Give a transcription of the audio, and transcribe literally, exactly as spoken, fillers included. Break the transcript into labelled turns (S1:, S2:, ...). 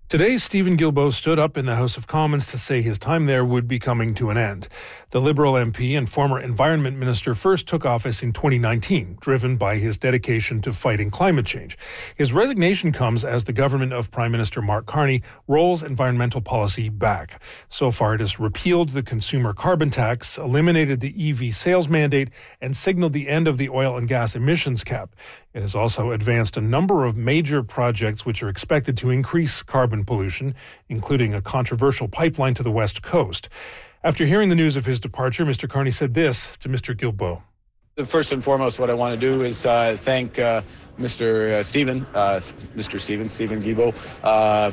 S1: Today, Stephen Guilbeault stood up in the House of Commons to say his time there would be coming to an end. The Liberal M P and former Environment Minister first took office in twenty nineteen, driven by his dedication to fighting climate change. His resignation comes as the government of Prime Minister Mark Carney rolls environmental policy back. So far, it has repealed the consumer carbon tax, eliminated the E V sales mandate, and signaled the end of the oil and gas emissions cap. It has also advanced a number of major projects which are expected to increase carbon pollution, including a controversial pipeline to the West Coast. After hearing the news of his departure, Mister Carney said this to Mister Guilbeault.
S2: First and foremost, what I want to do is uh, thank uh, Mister Uh, Stephen, uh, Mister Stephen, Stephen Guilbeault, uh,